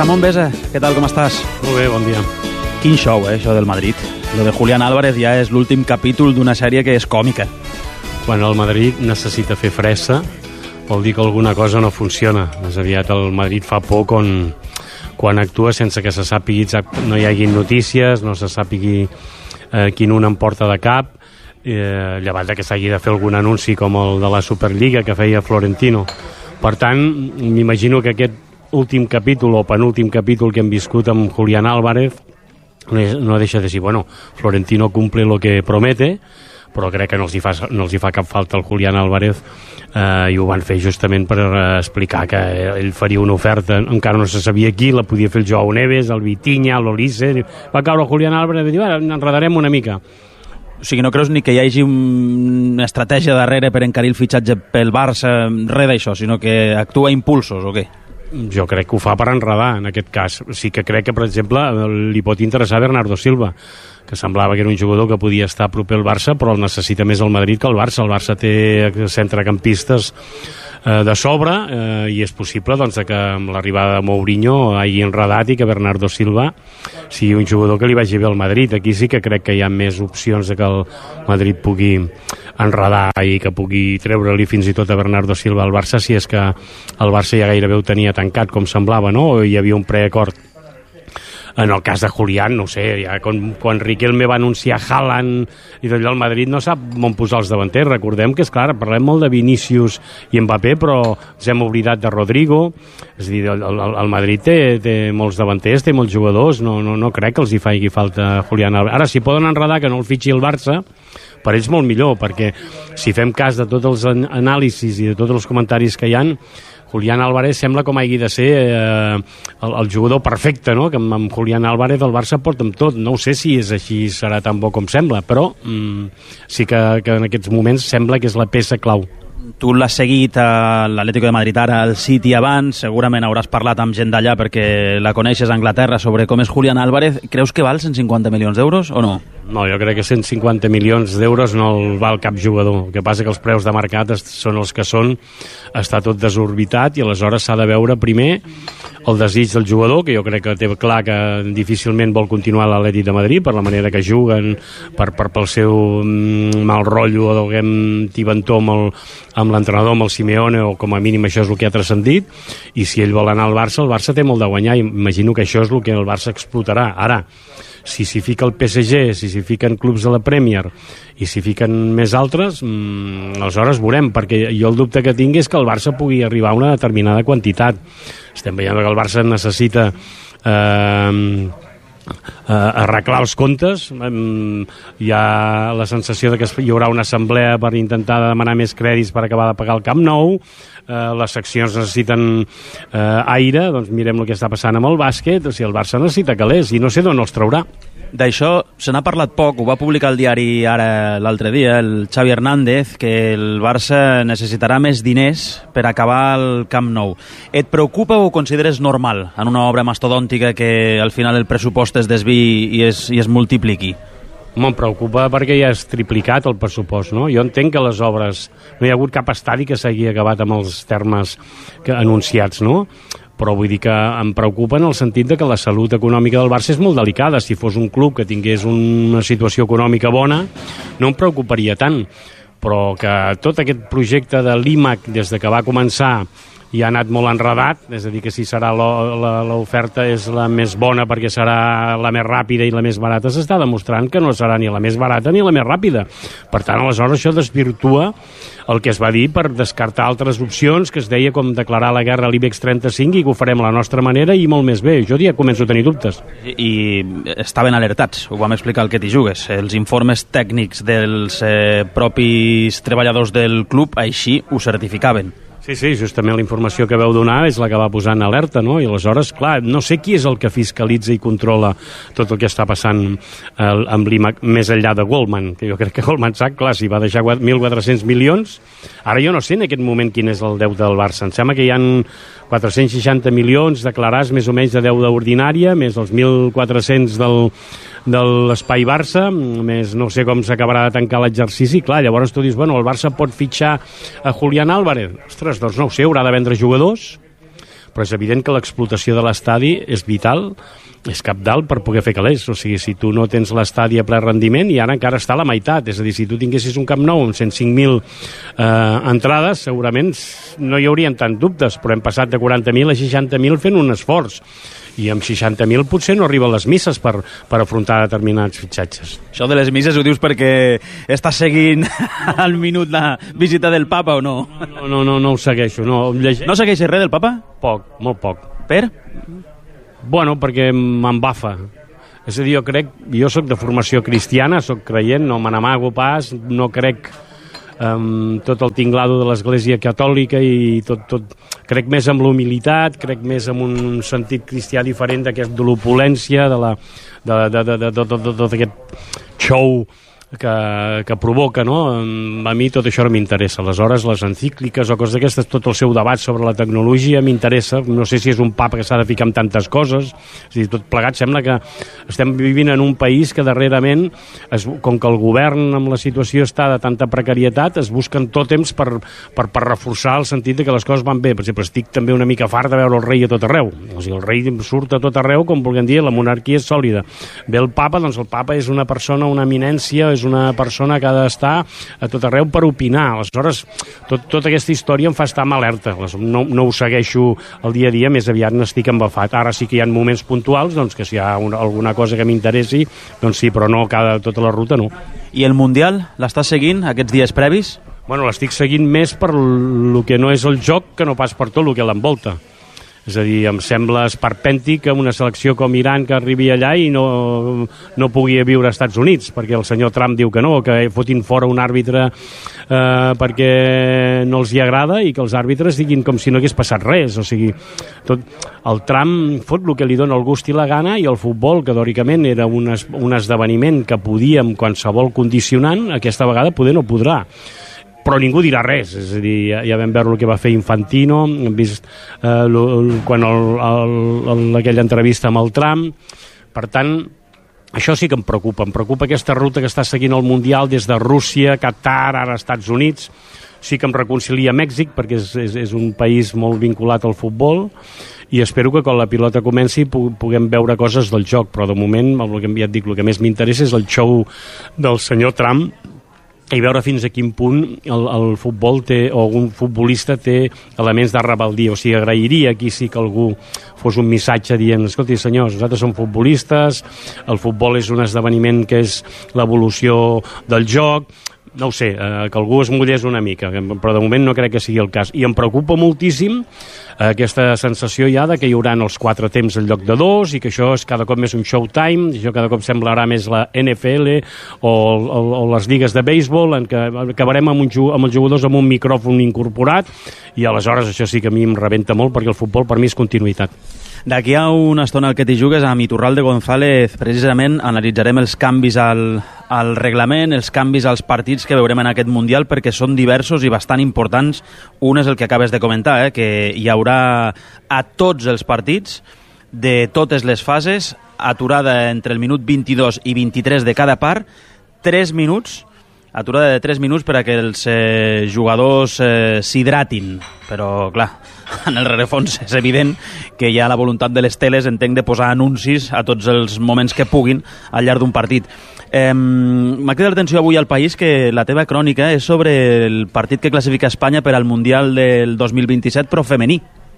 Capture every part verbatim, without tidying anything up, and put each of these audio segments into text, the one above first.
Ramon Besa, què tal, com estàs? Molt bé, bon dia. Quin show, eh, això del Madrid. Lo de Julián Álvarez ja és l'últim capítol d'una sèrie que és còmica. Quan el Madrid necessita fer fressa, vol dir que alguna cosa no funciona. Més aviat el Madrid fa por quan, quan actua sense que se sàpigui, no hi hagi notícies, no se sàpigui eh, quin un en porta de cap, eh, llevat que s'hagi de fer algun anunci com el de la Superliga que feia Florentino. Per tant, m'imagino que aquest últim capítol o penúltim capítol que hem viscut amb Julián Álvarez no deixa de dir, bueno, Florentino cumple lo que promete, però crec que no els hi fa, no els hi fa cap falta al Julián Álvarez, eh, i ho van fer justament per explicar que ell faria una oferta, encara no se sabia qui, la podia fer el Joao Neves, el Vitinha, l'Olise, va caure el Julián Álvarez i dir, bueno, enredarem una mica. O sigui, no creus ni que hi hagi una estratègia darrere per encarir el fitxatge pel Barça, res d'això, sinó que actua a impulsos, o què? Jo crec que ho fa per enredar, en aquest cas. Sí que crec que, per exemple, li pot interessar Bernardo Silva, que semblava que era un jugador que podia estar proper al Barça, però el necessita més el Madrid que el Barça. El Barça té centrecampistes eh, de sobre, eh, i és possible doncs, que amb l'arribada de Mourinho hagi enredat i que Bernardo Silva sigui un jugador que li vagi bé al Madrid. Aquí sí que crec que hi ha més opcions de que el Madrid pugui enredar i que pugui treure-li fins i tot a Bernardo Silva al Barça, si és que el Barça ja gairebé ho tenia tancat com semblava, no? O hi havia un preacord. En el cas de Julián, no sé, ja quan, quan Riquelme va anunciar Haaland i d'allò el Madrid no sap on posar els davanters. Recordem que, és clar, parlem molt de Vinícius i Mbappé, però ens hem oblidat de Rodrigo. És a dir, el, el, el Madrid té, té molts davanters, té molts jugadors, no, no, no crec que els hi faci falta Julián Álvarez. Ara, si poden enredar que no el fitxi el Barça, per ells molt millor, perquè si fem cas de tots els anàlisis i de tots els comentaris que hi han, Julián Álvarez sembla com hagi de ser eh, el, el jugador perfecte, no? Que amb, amb Julián Álvarez el Barça porta amb tot. No ho sé si és així, serà tan bo com sembla, però mm, sí que, que en aquests moments sembla que és la peça clau. Tu l'has seguit a l'Atlético de Madrid ara, al City abans, segurament hauràs parlat amb gent d'allà perquè la coneixes a Anglaterra sobre com és Julián Álvarez. Creus que val cent cinquanta milions d'euros o no? No, jo crec que cent cinquanta milions d'euros no el val cap jugador. El que passa que els preus de mercat són els que són, està tot desorbitat i aleshores s'ha de veure primer el desig del jugador, que jo crec que té clar que difícilment vol continuar a l'Atlètic de Madrid per la manera que juguen, per, per pel seu mm, mal rotllo o d'alguem tibantó amb el, amb l'entrenador, amb el Simeone, o com a mínim això és el que ha transcendit, i si ell vol anar al Barça, el Barça té molt de guanyar, i imagino que això és el que el Barça explotarà. Ara, si s'hi fica el P S G, si s'hi fiquen clubs de la Premier i s'hi fiquen més altres, mmm, aleshores veurem, perquè jo el dubte que tinc és que el Barça pugui arribar a una determinada quantitat. Estem veient que el Barça necessita eh, arreglar els comptes. Hi ha la sensació de que hi haurà una assemblea per intentar demanar més crèdits per acabar de pagar el Camp Nou. Uh, les seccions necessiten uh, aire, doncs mirem el que està passant amb el bàsquet. O sigui, el Barça necessita calés i no sé d'on els traurà. D'això se n'ha parlat poc, ho va publicar el diari ara l'altre dia, el Xavi Hernández, que el Barça necessitarà més diners per acabar el Camp Nou. Et preocupa o ho consideres normal en una obra mastodòntica que al final el pressupost es desviï i es, i es multipliqui? Em preocupa perquè ja és triplicat el pressupost, no? Jo entenc que les obres... No hi ha hagut cap estadi que s'hagi acabat amb els termes que, anunciats, no? Però vull dir que em preocupa en el sentit de que la salut econòmica del Barça és molt delicada. Si fos un club que tingués una situació econòmica bona, no em preocuparia tant. Però que tot aquest projecte de l'I M A C, des de que va començar, i ha anat molt enredat, és a dir, que si serà l'oferta és la més bona perquè serà la més ràpida i la més barata, s'està demostrant que no serà ni la més barata ni la més ràpida. Per tant, aleshores això desvirtua el que es va dir per descartar altres opcions, que es deia com declarar la guerra a l'IBEX trenta-cinc i que ho farem a la nostra manera i molt més bé. Jo ja començo a tenir dubtes. I, i estaven alertats, ho vam explicar al Que t'hi jugues. Els informes tècnics dels eh, propis treballadors del club així ho certificaven. Sí, sí, justament la informació que veu donar és la que va posar en alerta, no? I aleshores, clar, no sé qui és el que fiscalitza i controla tot el que està passant eh, amb l'I M A C més enllà de Goldman, que jo crec que Goldman Sachs, clar, si va deixar mil quatre-cents milions, ara jo no sé en aquest moment quin és el deute del Barça. Em sembla que hi ha quatre-cents seixanta milions declarats més o menys de deute ordinària, més els mil quatre-cents del, de l'Espai Barça, més no sé com s'acabarà de tancar l'exercici. Clar, llavors tu dius, bueno, el Barça pot fitxar a Julián Álvarez. Ostres, doncs no ho sé, haurà de vendre jugadors, però és evident que l'explotació de l'estadi és vital, és cabdal per poder fer calés. O sigui, si tu no tens l'estadi a ple rendiment, i ara encara està a la meitat, és a dir, si tu tinguessis un Camp Nou amb cent cinc mil eh, entrades, segurament no hi haurien tant dubtes, però hem passat de quaranta mil a seixanta mil fent un esforç, i amb seixanta mil potser no arriben les misses per, per afrontar determinats fitxatges. Això de les misses ho dius perquè estàs seguint al minut la visita del papa o no? No, no, no, no ho segueixo. No, llegeix... no segueixes res del papa? Poc, molt poc. Per? Bueno, perquè m'embafa. És a dir, jo crec, jo sóc de formació cristiana, sóc creient, no me n'amago pas, no crec um, tot el tinglado de l'Església Catòlica i tot, tot... Crec més en l'humilitat, crec més en un sentit cristià diferent d'aquest de l'opulència, de la de, de, de, de, de, de, de, tot aquest show que, que provoca, no? A mi tot això no m'interessa. Aleshores, les encícliques o coses d'aquestes, tot el seu debat sobre la tecnologia m'interessa. No sé si és un papa que s'ha de ficar en tantes coses. És a dir, tot plegat sembla que estem vivint en un país que darrerament, es, com que el govern amb la situació està de tanta precarietat, es busquen tòtems per, per, per reforçar el sentit de que les coses van bé. Per exemple, estic també una mica fart de veure el rei a tot arreu. O sigui, el rei surt a tot arreu, com vulguem dir, la monarquia és sòlida. Ve el papa, doncs el papa és una persona, una eminència, és una persona que ha d'estar a tot arreu per opinar. Aleshores, tot, tota aquesta història em fa estar en alerta. No, no ho segueixo el dia a dia, més aviat n'estic embafat. Ara sí que hi ha moments puntuals, doncs que si hi ha una, alguna cosa que m'interessi, doncs sí, però no cada, tota la ruta no. I el Mundial, l'estàs seguint aquests dies previs? Bueno, l'estic seguint més per el que no és el joc que no pas per tot el que l'envolta. És a dir, em sembla esperpèntic que una selecció com Iran que arribi allà i no, no pugui viure als Estats Units, perquè el senyor Trump diu que no, que fotin fora un àrbitre eh, perquè no els hi agrada, i que els àrbitres diguin com si no hagués passat res. O sigui, tot, el Trump fot el que li dona el gust i la gana, i el futbol, que teòricament era un, es, un esdeveniment que podia amb qualsevol condicionant, aquesta vegada poder no podrà. Però ningú dirà res, és a dir, ja, ja vam veure el que va fer Infantino, hem vist eh, l, l, quan el, el, el, aquella entrevista amb el Trump. Per tant, això sí que em preocupa, em preocupa aquesta ruta que està seguint el Mundial des de Rússia, Qatar, ara Estats Units. Sí que em reconcilia Mèxic, perquè és, és, és un país molt vinculat al futbol, i espero que quan la pilota comenci puguem veure coses del joc, però de moment, el que ja et dic, el que més m'interessa és el show del senyor Trump, i veure fins a quin punt el, el futbol té, o un futbolista té elements de rebel·lia. O sigui, agrairia aquí sí que algú fos un missatge dient, escolti senyors, nosaltres som futbolistes, el futbol és un esdeveniment que és l'evolució del joc, no ho sé, eh, que algú es mullés una mica, però de moment no crec que sigui el cas. I em preocupa moltíssim eh, aquesta sensació ja de que hi haurà els quatre temps en lloc de dos, i que això és cada cop més un showtime, i això cada cop semblarà més la N F L o, o, o les lligues de béisbol, en què acabarem amb, un, amb els jugadors amb un micròfon incorporat, i aleshores això sí que a mi em rebenta molt, perquè el futbol per mi és continuïtat. D'aquí a una estona al que t'hi jugues, amb Iturralde González, precisament analitzarem els canvis al, al reglament, els canvis als partits que veurem en aquest Mundial, perquè són diversos i bastant importants. Un és el que acabes de comentar, eh, que hi haurà a tots els partits, de totes les fases, aturada entre el minut vint-i-dos i vint-i-tres de cada part, tres minuts, aturada de tres minuts per a que els eh, jugadors eh, s'hidratin. Però, clar, en el rerefons és evident que hi ha la voluntat de les teles, entenc, de posar anuncis a tots els moments que puguin al llarg d'un partit. Eh, M'ha cridat l'atenció avui al País que la teva crònica és sobre el partit que classifica Espanya per al Mundial del dos mil vint-i-set, però femení.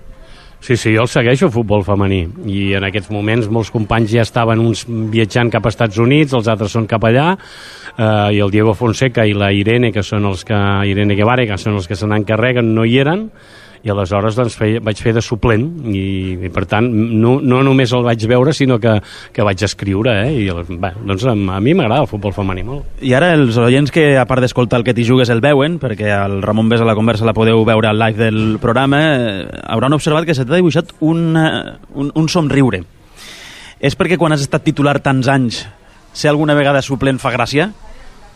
Sí, sí, jo el segueixo, el futbol femení, i en aquests moments molts companys ja estaven uns viatjant cap als Estats Units, els altres són cap allà, eh, i el Diego Fonseca i la Irene, que són els que, Irene Guevara, que són els que se n'encarreguen, no hi eren, i aleshores doncs, feia, vaig fer de suplent, i, i per tant no, no només el vaig veure, sinó que, que vaig escriure, eh? I bé, doncs a, a mi m'agrada el futbol femení molt. I ara els oients que, a part d'escoltar el que t'hi jugues, el veuen, perquè el Ramon Besa la conversa la podeu veure al live del programa, eh, hauran observat que se t'ha dibuixat un, un, un somriure. És perquè quan has estat titular tants anys, ser alguna vegada suplent fa gràcia?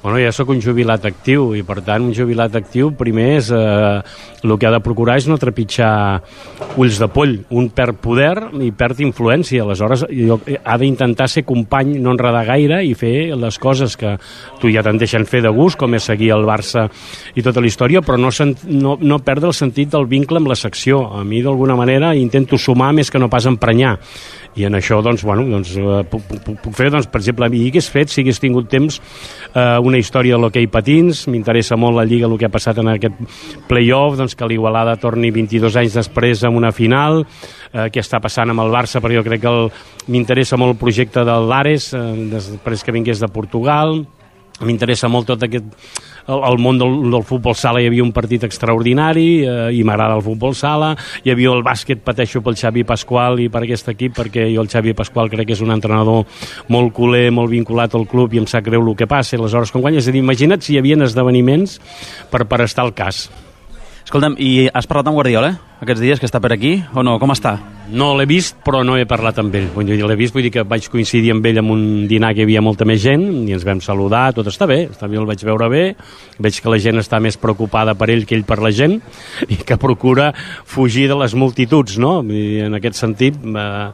Bueno, ja sóc un jubilat actiu i per tant un jubilat actiu primer és eh, el que ha de procurar és no trepitjar ulls de poll. Un perd poder i perd influència, aleshores jo, ha d'intentar ser company, no enredar gaire i fer les coses que tu ja te'n deixen fer de gust, com és seguir el Barça i tota la història, però no, no, no perdre el sentit del vincle amb la secció. A mi d'alguna manera intento sumar més que no pas emprenyar. I en això, doncs, bueno, doncs, uh, puc, puc, puc fer, doncs, per exemple, a mi hagués fet, si hagués tingut temps, uh, una història de l'hoquei patins. M'interessa molt la Lliga, el que ha passat en aquest play-off, doncs, que l'Igualada torni vint-i-dos anys després amb una final, uh, què està passant amb el Barça, perquè jo crec que el, m'interessa molt el projecte del l'Ares, uh, després que vingués de Portugal. M'interessa molt tot aquest... El, el món del, del futbol sala, hi havia un partit extraordinari eh, i m'agrada el futbol sala. Hi havia el bàsquet, pateixo pel Xavi Pasqual i per aquest equip, perquè jo el Xavi Pasqual crec que és un entrenador molt culer, molt vinculat al club i em sap greu el que passa, aleshores com guanya. És a dir, imagina't si hi havia esdeveniments per, per estar al cas. Escolta'm, i has parlat amb Guardiola aquests dies, que està per aquí, o no? Com està? No l'he vist, però no he parlat amb ell. Vull dir, l'he vist, vull dir que vaig coincidir amb ell en un dinar que hi havia molta més gent i ens vam saludar, tot està bé, està bé, el vaig veure bé, veig que la gent està més preocupada per ell que ell per la gent i que procura fugir de les multituds, no? I en aquest sentit, eh,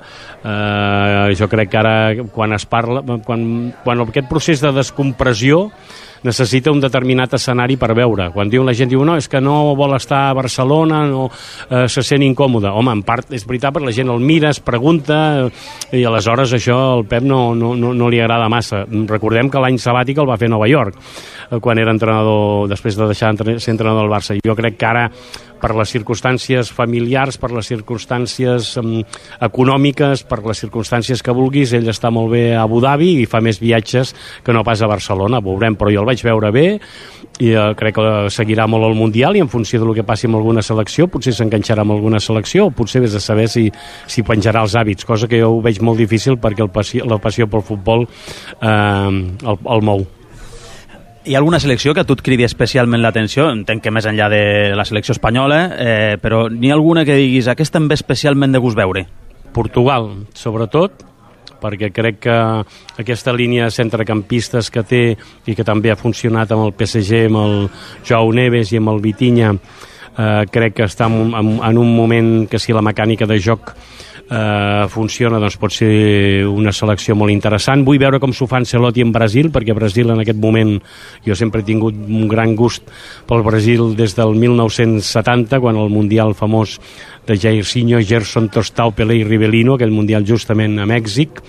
eh, jo crec que ara, quan es parla, quan, quan aquest procés de descompressió necessita un determinat escenari per veure. Quan diu la gent, diu, no, és que no vol estar a Barcelona, no eh, se sent incòmode. Home, en part és veritat, perquè la gent el mira, es pregunta, eh, i aleshores això al Pep no, no, no, no li agrada massa. Recordem que l'any sabàtic el va fer a Nova York, eh, quan era entrenador, després de deixar de ser entrenador del Barça. Jo crec que ara, per les circumstàncies familiars, per les circumstàncies um, econòmiques, per les circumstàncies que vulguis, ell està molt bé a Abu Dhabi i fa més viatges que no pas a Barcelona, veurem, però jo el vaig veure bé i uh, crec que seguirà molt el Mundial i en funció del que passi amb alguna selecció, potser s'enganxarà amb alguna selecció o potser vés a saber si, si penjarà els hàbits, cosa que jo ho veig molt difícil perquè el passió, la passió pel futbol eh, el, el mou. Hi ha alguna selecció que a tu et cridi especialment l'atenció? Entenc que més enllà de la selecció espanyola, eh, però n'hi ha alguna que diguis aquesta em ve especialment de gust veure? Portugal, sobretot, perquè crec que aquesta línia de centrecampistes que té i que també ha funcionat amb el P S G, amb el Joao Neves i amb el Vitinha, eh, crec que està en, en, en un moment que si la mecànica de joc Uh, funciona, doncs pot ser una selecció molt interessant. Vull veure com s'ho fa Ancelotti en Brasil, perquè Brasil en aquest moment, jo sempre he tingut un gran gust pel Brasil des del mil nou-cents setanta, quan el Mundial famós de Jairzinho, Gerson, Tostao, Pelé i Rivellino, aquell Mundial justament a Mèxic.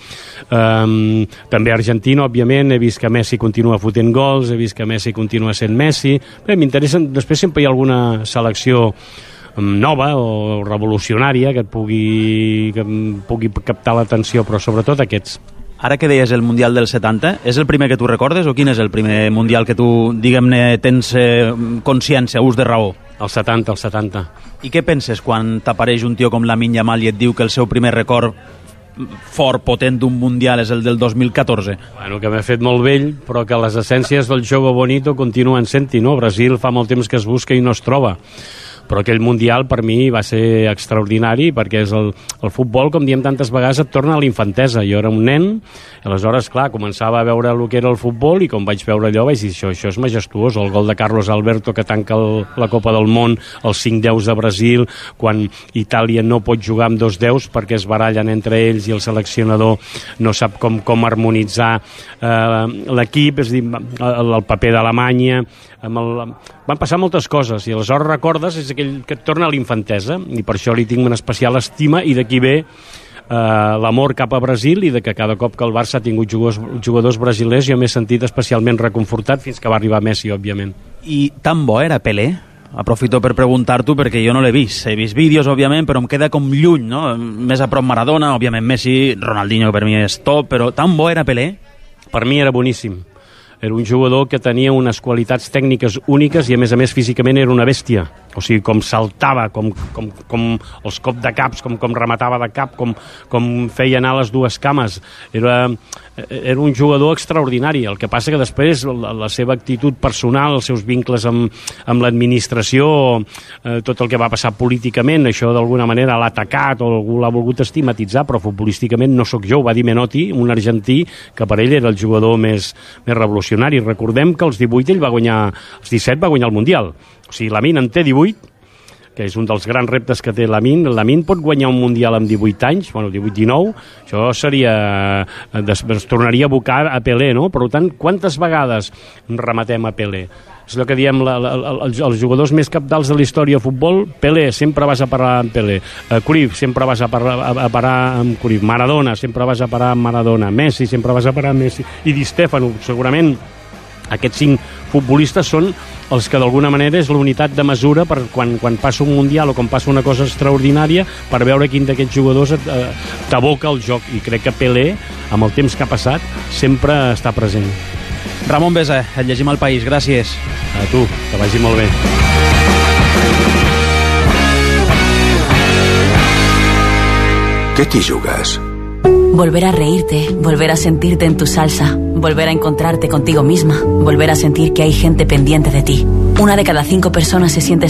Um, també a Argentina, òbviament, he vist que Messi continua fotent gols, he vist que Messi continua sent Messi. Bé, m'interessa, després sempre hi ha alguna selecció nova o revolucionària que et pugui, que pugui captar l'atenció, però sobretot aquests. Ara que deies el Mundial del setanta, és el primer que tu recordes o quin és el primer Mundial que tu, diguem-ne, tens eh, consciència, ús de raó? El setanta, el setanta. I què penses quan t'apareix un tio com Lamine Yamal i et diu que el seu primer record fort, potent d'un Mundial és el del dos mil catorze? Bueno, que m'he fet molt vell, però que les essències del jogo bonito continuen sent-hi, no? Brasil fa molt temps que es busca i no es troba. Però aquell Mundial per mi va ser extraordinari perquè és el, el futbol, com diem tantes vegades, et torna a la infantesa. Jo era un nen, aleshores, clar, començava a veure el que era el futbol i com vaig veure allò vaig dir, això, això és majestuós, el gol de Carlos Alberto que tanca el, la Copa del Món, els cinc deus de Brasil, quan Itàlia no pot jugar amb dos deus perquè es barallen entre ells i el seleccionador no sap com, com harmonitzar eh, l'equip, és a dir, el, el paper d'Alemanya, amb el, van passar moltes coses i aleshores recordes, és aquell que et torna a l'infantesa i per això li tinc una especial estima i d'aquí ve eh, l'amor cap a Brasil i de que cada cop que el Barça ha tingut jugadors, jugadors brasilers jo m'he sentit especialment reconfortat fins que va arribar Messi, òbviament. I tan bo era Pelé? Aprofito per preguntar-t'ho perquè jo no l'he vist. He vist vídeos, òbviament, però em queda com lluny, no? Més a prop Maradona, òbviament Messi, Ronaldinho per mi és top, però tan bo era Pelé? Per mi era boníssim. Era un jugador que tenia unes qualitats tècniques úniques i, a més a més, físicament era una bèstia. o sigui, com saltava, com, com, com els cop de caps, com, com rematava de cap, com, com feia anar les dues cames. Era, era un jugador extraordinari. El que passa que després la, la seva actitud personal, els seus vincles amb, amb l'administració, eh, tot el que va passar políticament, això d'alguna manera l'ha atacat o algú l'ha volgut estigmatitzar, però futbolísticament no sóc jo, ho va dir Menotti, un argentí que per ell era el jugador més, més revolucionari. Recordem que als divuit ell va guanyar, als disset va guanyar el Mundial. O sigui, Lamine en té divuit, que és un dels grans reptes que té Lamine. Lamine pot guanyar un Mundial amb divuit anys, bueno, divuit dinou, això seria... es tornaria a abocar a Pelé, no? Per tant, quantes vegades rematem a Pelé? És el que diem, la, la, els, els jugadors més capdals de la història de futbol. Pelé, sempre vas a parar amb Pelé. uh, Cruyff, sempre vas a parar, a, a parar amb Cruyff. Maradona, sempre vas a parar amb Maradona. Messi, sempre vas a parar amb Messi. I Di Stefano, segurament aquests cinc futbolistes són els que d'alguna manera és l'unitat de mesura per quan, quan passa un Mundial o quan passa una cosa extraordinària, per veure quin d'aquests jugadors eh, t'aboca el joc. I crec que Pelé, amb el temps que ha passat, sempre està present. Ramon Besa, et llegim al País, gràcies. A tu, que vagi molt bé. ¿Qué t'hi jugues? Volver a reírte, volver a sentirte en tu salsa, volver a encontrarte contigo misma, volver a sentir que hay gente pendiente de ti. Una de cada cinco personas se siente